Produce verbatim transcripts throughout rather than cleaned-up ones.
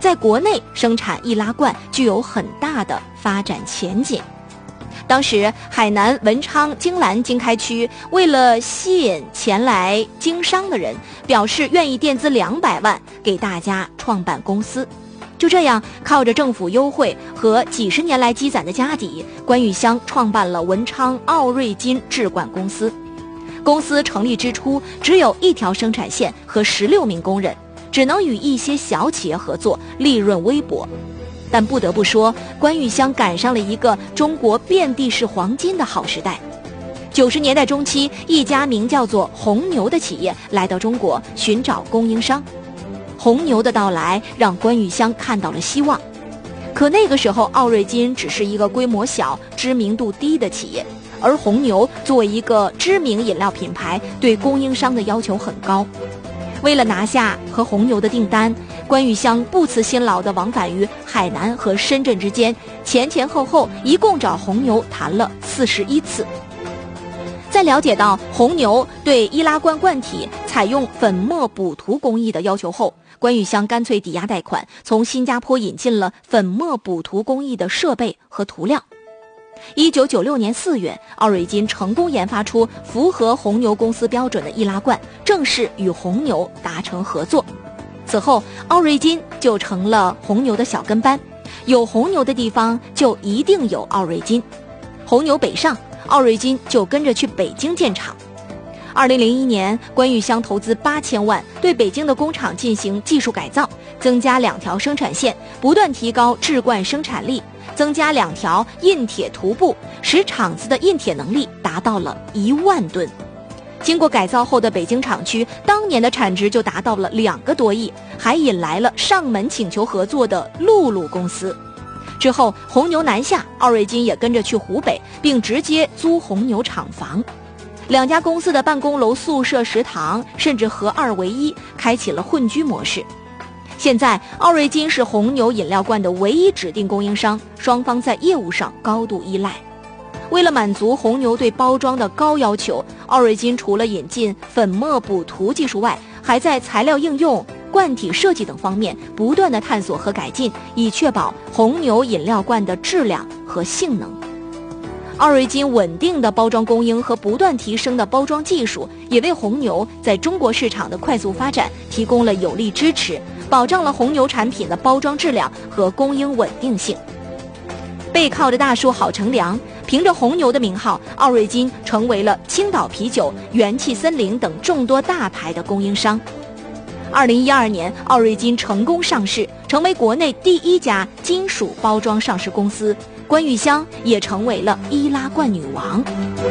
在国内生产易拉罐具有很大的发展前景。当时海南文昌京兰经开区为了吸引前来经商的人，表示愿意垫资两百万给大家创办公司。就这样，靠着政府优惠和几十年来积攒的家底，关玉香创办了文昌奥瑞金制罐公司。公司成立之初只有一条生产线和十六名工人，只能与一些小企业合作，利润微薄。但不得不说，关玉香赶上了一个中国遍地是黄金的好时代。九十年代中期，一家名叫做红牛的企业来到中国寻找供应商。红牛的到来让关玉香看到了希望。可那个时候，奥瑞金只是一个规模小、知名度低的企业，而红牛作为一个知名饮料品牌，对供应商的要求很高。为了拿下和红牛的订单，关玉香不辞辛劳地往返于海南和深圳之间，前前后后一共找红牛谈了四十一次。在了解到红牛对易拉罐罐体采用粉末补涂工艺的要求后，关玉香干脆抵押贷款，从新加坡引进了粉末补涂工艺的设备和涂料。一九九六年四月，奥瑞金成功研发出符合红牛公司标准的易拉罐，正式与红牛达成合作。此后，奥瑞金就成了红牛的小跟班，有红牛的地方就一定有奥瑞金。红牛北上，奥瑞金就跟着去北京建厂。二零零一年，关玉香投资八千万，对北京的工厂进行技术改造，增加两条生产线，不断提高制罐生产力，增加两条印铁涂布，使厂子的印铁能力达到了一万吨。经过改造后的北京厂区，当年的产值就达到了两个多亿，还引来了上门请求合作的露露公司。之后，红牛南下，奥瑞金也跟着去湖北，并直接租红牛厂房。两家公司的办公楼、宿舍、食堂甚至合二为一，开启了混居模式。现在，奥瑞金是红牛饮料罐的唯一指定供应商，双方在业务上高度依赖。为了满足红牛对包装的高要求，奥瑞金除了引进粉末补涂技术外，还在材料应用、罐体设计等方面不断的探索和改进，以确保红牛饮料罐的质量和性能。奥瑞金稳定的包装供应和不断提升的包装技术，也为红牛在中国市场的快速发展提供了有力支持，保障了红牛产品的包装质量和供应稳定性。背靠着大树好乘凉，凭着红牛的名号，奥瑞金成为了青岛啤酒、元气森林等众多大牌的供应商。二零一二年，奥瑞金成功上市，成为国内第一家金属包装上市公司，关玉香也成为了易拉罐女王。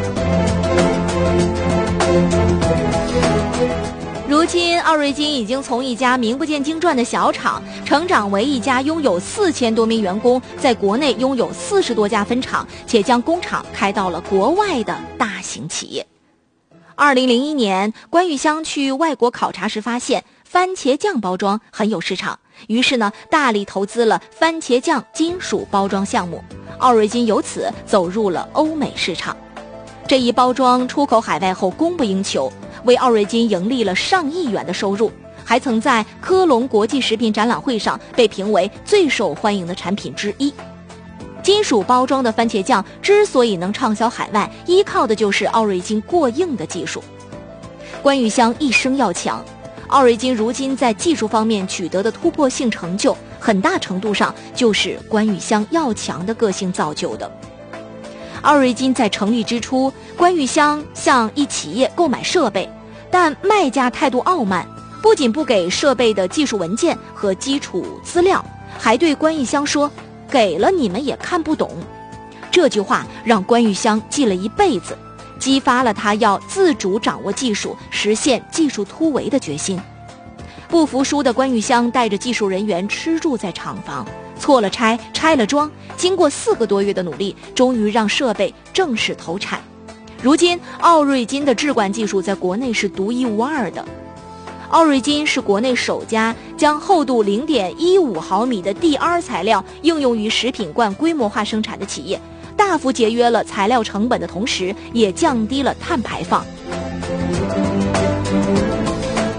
如今，奥瑞金已经从一家名不见经传的小厂，成长为一家拥有四千多名员工，在国内拥有四十多家分厂，且将工厂开到了国外的大型企业。二零零一年，关玉香去外国考察时发现，番茄酱包装很有市场，于是呢，大力投资了番茄酱金属包装项目。奥瑞金由此走入了欧美市场。这一包装出口海外后供不应求，为奥瑞金盈利了上亿元的收入，还曾在科隆国际食品展览会上被评为最受欢迎的产品之一。金属包装的番茄酱之所以能畅销海外，依靠的就是奥瑞金过硬的技术。关玉香一生要强，奥瑞金如今在技术方面取得的突破性成就，很大程度上就是关玉香要强的个性造就的。奥瑞金在成立之初，关玉香向一企业购买设备，但卖家态度傲慢，不仅不给设备的技术文件和基础资料，还对关玉香说，给了你们也看不懂。这句话让关玉香记了一辈子，激发了他要自主掌握技术，实现技术突围的决心。不服输的关玉香带着技术人员吃住在厂房，错了拆，拆了装，经过四个多月的努力，终于让设备正式投产。如今，奥瑞金的制罐技术在国内是独一无二的。奥瑞金是国内首家将厚度 零点一五毫米的 D R 材料应用于食品罐规模化生产的企业，大幅节约了材料成本的同时，也降低了碳排放。奥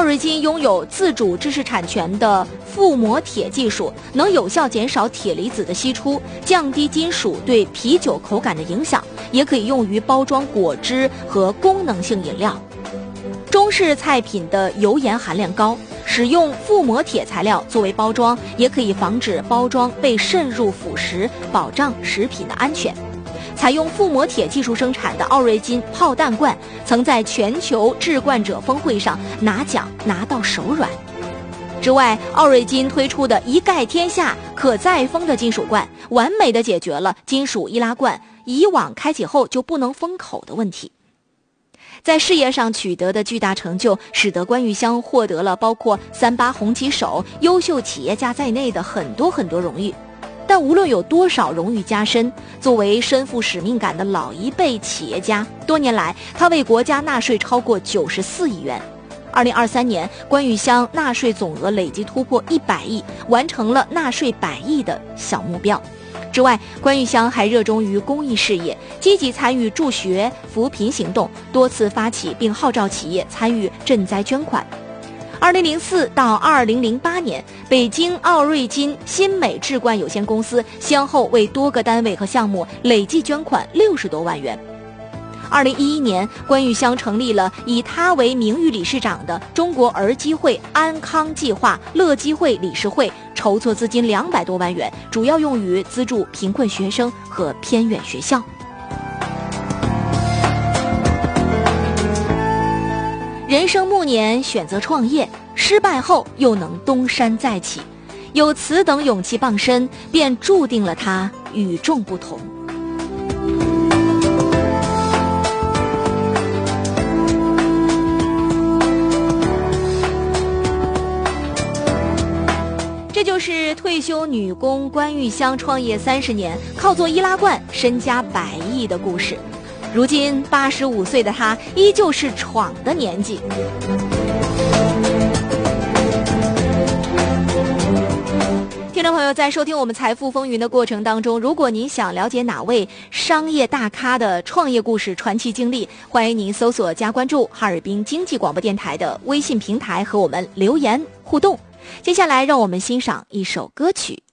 奥瑞金拥有自主知识产权的覆膜铁技术，能有效减少铁离子的析出，降低金属对啤酒口感的影响，也可以用于包装果汁和功能性饮料。中式菜品的油盐含量高，使用覆膜铁材料作为包装，也可以防止包装被渗入腐蚀，保障食品的安全。采用覆膜铁技术生产的奥瑞金炮弹罐，曾在全球制罐者峰会上拿奖拿到手软。之外，奥瑞金推出的一盖天下可再封的金属罐，完美地解决了金属易拉罐以往开启后就不能封口的问题。在事业上取得的巨大成就，使得关玉香获得了包括三八红旗手、优秀企业家在内的很多很多荣誉。但无论有多少荣誉加身，作为身负使命感的老一辈企业家，多年来他为国家纳税超过九十四亿元。二零二三年，关玉香纳税总额累计突破一百亿，完成了纳税百亿的小目标。之外，关玉香还热衷于公益事业，积极参与助学扶贫行动，多次发起并号召企业参与赈灾捐款。二零零四到二零零八年，北京奥瑞金新美制罐有限公司先后为多个单位和项目累计捐款六十多万元。二零一一年，关玉香成立了以他为名誉理事长的中国儿基会安康计划乐基会理事会，筹措资金两百多万元，主要用于资助贫困学生和偏远学校。人生暮年选择创业，失败后又能东山再起，有此等勇气傍身，便注定了他与众不同。这就是退休女工关玉香创业三十年，靠做易拉罐身家百亿的故事。如今八十五岁的她依旧是闯的年纪。听众朋友，在收听我们财富风云的过程当中，如果您想了解哪位商业大咖的创业故事、传奇经历，欢迎您搜索加关注哈尔滨经济广播电台的微信平台和我们留言互动。接下来让我们欣赏一首歌曲。